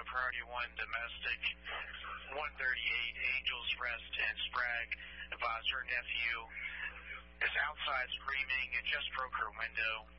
priority 1 domestic, 138 Angels Rest in Sprague. Advise her nephew is outside screaming and just broke her window.